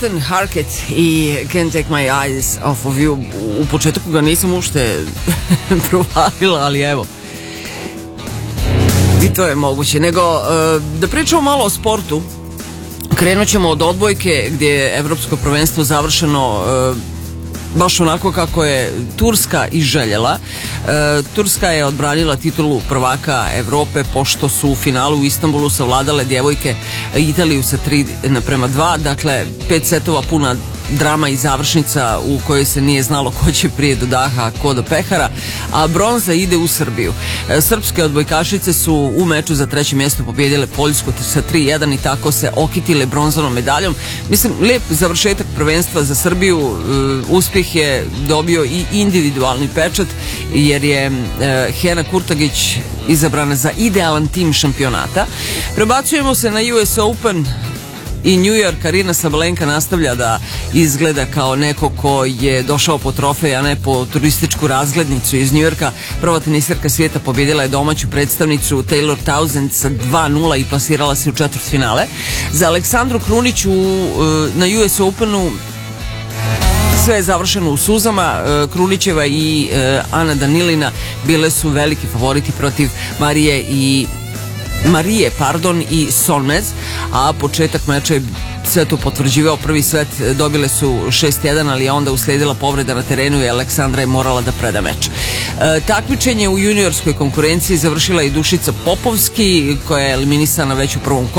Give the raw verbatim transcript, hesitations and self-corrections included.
Morten Harket i Can't Take My Eyes Off of You. U početku ga nisam ušte provalila, ali evo, i to je moguće. Nego, da pričamo malo o sportu, krenut ćemo od odbojke gdje je evropsko prvenstvo završeno baš onako kako je Turska i željela. E, Turska je odbranila titulu prvaka Evrope pošto su u finalu u Istanbulu savladale djevojke Italiju sa tri naprema dva, dakle pet setova puna drama i završnica u kojoj se nije znalo ko će prije do daha, a ko do pehara, a bronza ide u Srbiju. E, srpske odbojkašice su u meču za treće mjesto pobjedile Poljsku sa tri jedan i tako se okitile bronzanom medaljom. Mislim, lijep završetak prvenstva za Srbiju. E, uspjeh je dobio i individualni pečat jer je e, Hena Kurtagić izabrana za idealan tim šampionata. Prebacujemo se na U S Open i New York. Arina Sabalenka nastavlja da izgleda kao neko ko je došao po trofej, a ne po turističku razglednicu iz New Yorka. Prva teniserka svijeta pobjedila je domaću predstavnicu Taylor Townsend sa dva nula i plasirala se u četvrtfinale. Za Aleksandru Krunić na U S Openu sve je završeno u suzama. Krunićeva i Ana Danilina bile su veliki favoriti protiv Marije i Marije, pardon, i Solmez, a početak meča je sve to potvrđivao. Prvi set dobile su šest jedan, ali je onda uslijedila povreda na terenu i Aleksandra je morala da preda meč. E, takmičenje u juniorskoj konkurenciji završila i Dušica Popovski, koja je eliminisana već u prvom kolu.